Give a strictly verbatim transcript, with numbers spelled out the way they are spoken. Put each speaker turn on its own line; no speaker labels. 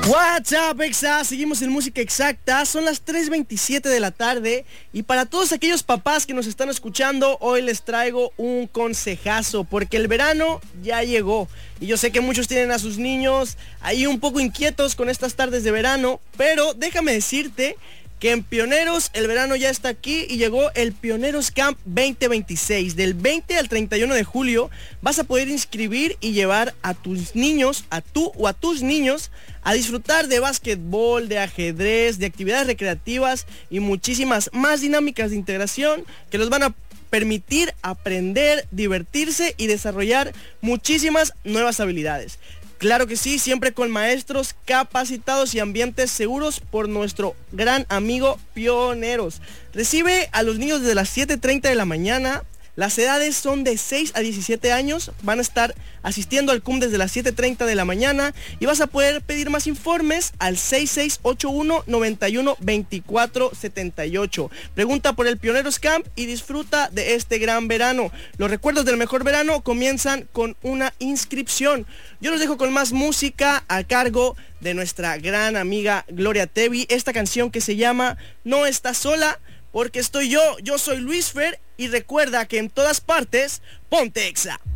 What's up, Exa? Seguimos en Música Exacta, son las tres veintisiete de la tarde y para todos aquellos papás que nos están escuchando, hoy les traigo un consejazo, porque el verano ya llegó y yo sé que muchos tienen a sus niños ahí un poco inquietos con estas tardes de verano, pero déjame decirte que en Pioneros el verano ya está aquí y llegó el Pioneros Camp veinte veintiséis. Del veinte al treinta y uno de julio vas a poder inscribir y llevar a tus niños, a tú o a tus niños, a disfrutar de básquetbol, de ajedrez, de actividades recreativas y muchísimas más dinámicas de integración que los van a permitir aprender, divertirse y desarrollar muchísimas nuevas habilidades. Claro que sí, siempre con maestros capacitados y ambientes seguros por nuestro gran amigo Pioneros. Recibe a los niños desde las siete treinta de la mañana. Las edades son de seis a diecisiete años, van a estar asistiendo al C U M desde las siete treinta de la mañana y vas a poder pedir más informes al seis seis ocho uno, nueve uno, dos cuatro siete ocho. Pregunta por el Pioneros Camp y disfruta de este gran verano. Los recuerdos del mejor verano comienzan con una inscripción. Yo los dejo con más música a cargo de nuestra gran amiga Gloria Trevi, esta canción que se llama No Estás Sola, porque estoy yo, yo soy Luis Fer y recuerda que en todas partes, ponte Exa.